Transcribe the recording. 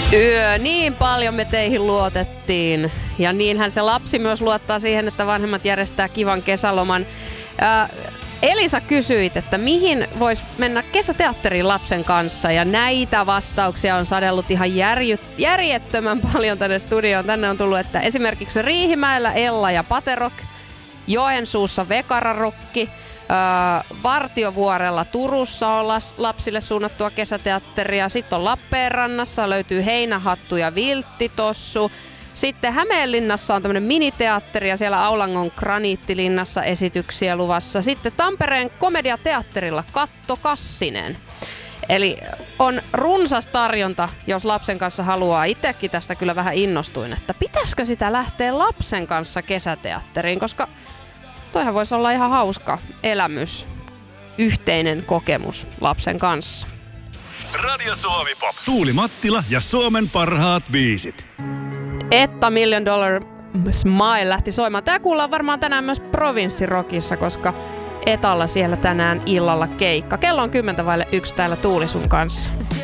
Niin paljon me teihin luotettiin. Ja niinhän se lapsi myös luottaa siihen, että vanhemmat järjestää kivan kesäloman. Elisa kysyit, että mihin voisi mennä kesäteatteriin lapsen kanssa, ja näitä vastauksia on sadellut ihan järjettömän paljon tänne studioon. Tänne on tullut, että esimerkiksi Riihimäellä Ella ja Paterok, Joensuussa Vekararokki, Vartiovuorella Turussa on lapsille suunnattua kesäteatteria, sitten on Lappeenrannassa löytyy Heinähattu ja Vilttitossu. Sitten Hämeenlinnassa on tämmöinen miniteatteri ja siellä Aulangon Graniittilinnassa esityksiä luvassa. Sitten Tampereen komediateatterilla Katto Kassinen. Eli on runsas tarjonta, jos lapsen kanssa haluaa. Itsekin tästä kyllä vähän innostuin, että pitäisikö sitä lähteä lapsen kanssa kesäteatteriin, koska toihan voisi olla ihan hauska elämys, yhteinen kokemus lapsen kanssa. Radio Suomi Pop. Tuuli Mattila ja Suomen parhaat biisit. Että $1 Million Smile lähti soimaan. Tää kuullaan varmaan tänään myös Provinssirokissa, koska Etalla siellä tänään illalla keikka. Kello on 10:01 täällä Tuuli sun kanssa.